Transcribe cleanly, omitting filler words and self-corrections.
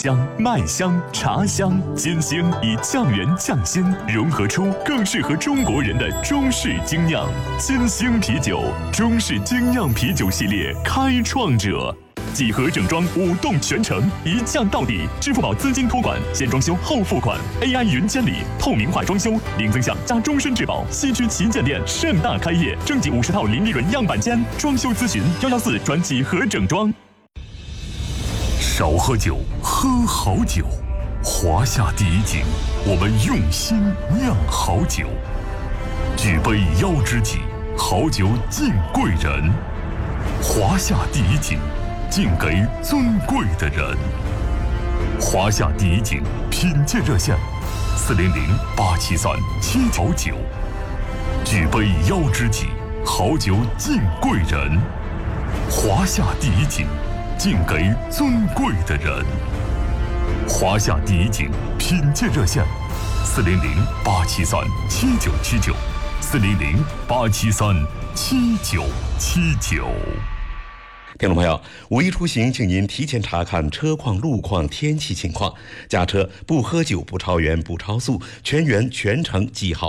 香、麦香、茶香，金星以降原降心，融合出更适合中国人的中式精酿。金星啤酒，中式精酿啤酒系列开创者。几何整装5栋全程，一降到底。支付宝资金托管，先装修后付款。AI 云监理，透明化装修，零增项加终身质保。西区旗舰店盛大开业，正经50套零利润样板间。装修咨询114转几何整装。 少喝酒，喝好酒。华夏第一景，我们用心酿好酒。举杯邀知己，好酒敬贵人。华夏第一景，敬给尊贵的人。华夏第一景品鉴热线：400-873-799。举杯邀知己，好酒敬贵人。华夏第一景，敬给尊贵的人。华夏第一景品鉴热线：400-873-7979。400-873-7979。 听众朋友，五一出行，请您提前查看车况、路况、天气情况。驾车不喝酒、不超员、不超速，全员全程记好